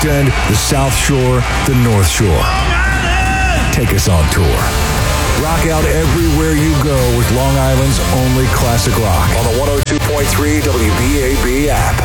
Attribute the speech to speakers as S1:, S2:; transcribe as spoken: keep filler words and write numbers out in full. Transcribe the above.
S1: West End, the South Shore, the North Shore. Take us on tour. Rock out everywhere you go with Long Island's only classic rock on the one oh two point three W B A B app.